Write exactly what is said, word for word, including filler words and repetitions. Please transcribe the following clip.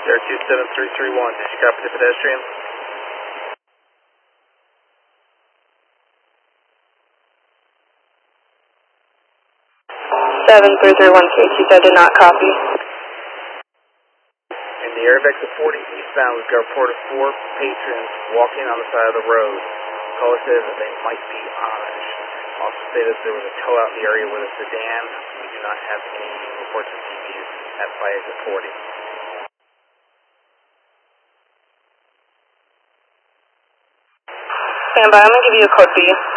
Air two seven three three one, did you copy the pedestrian? seven three three one K T said did not copy. In the airbags of forty eastbound, we've got a report of four patrons walking on the side of the road. Caller says that they might be Amish. Also stated there was a tow out in the area with a sedan. We do not have any reports of T Vs at flight exit forty. Stand by, I'm going to give you a code B.